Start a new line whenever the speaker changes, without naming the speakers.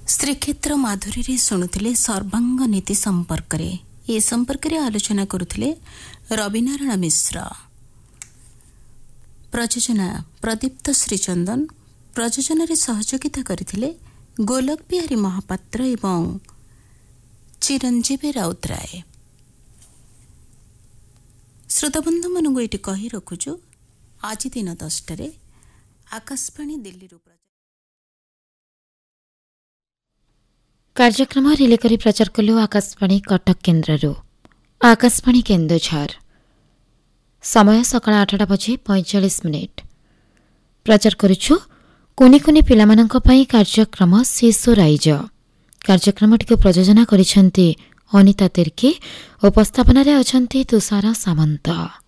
ଶ୍ରୀକ୍ଷେତ୍ର ମାଧୁରୀରେ ଶୁଣୁଥିଲେ ସର୍ବାଙ୍ଗ ନୀତି ସମ୍ପର୍କରେ। ଏ ସମ୍ପର୍କରେ ଆଲୋଚନା କରୁଥିଲେ ରବିନାରାୟଣ ମିଶ୍ର। ପ୍ରଯୋଜନା ପ୍ରଦୀପ୍ତ ଶ୍ରୀଚନ୍ଦନ। ପ୍ରଯୋଜନାରେ ସହଯୋଗିତା କରିଥିଲେ ଗୋଲକ ବିହାରୀ ମହାପାତ୍ର ଏବଂ ଚିରଞ୍ଜୀବୀ ରାଉତରାୟ। ଶ୍ରୋତାବନ୍ଧୁମାନଙ୍କୁ ଏଠି କହି ରଖୁଛୁ, ଆଜି ଦିନ 10ଟାରେ ଆକାଶବାଣୀ ଦିଲ୍ଲୀରୁ
କାର୍ଯ୍ୟକ୍ରମ ରିଲେ କରି ପ୍ରଚାର କଲୁ ଆକାଶବାଣୀ କଟକ କେନ୍ଦ୍ରରୁ। ଆକାଶବାଣୀ କେନ୍ଦୁଝର ସମୟ ସକାଳ 8:45। ପ୍ରଚାର କରୁଛୁ କୁନି କୁନି ପିଲାମାନଙ୍କ ପାଇଁ କାର୍ଯ୍ୟକ୍ରମ ଶିଶୁ ରାଇଜ। କାର୍ଯ୍ୟକ୍ରମଟିକୁ ପ୍ରଯୋଜନା କରିଛନ୍ତି ଅନିତା ତିର୍କି। ଉପସ୍ଥାପନାରେ ଅଛନ୍ତି ତୁଷାର ସାମନ୍ତ।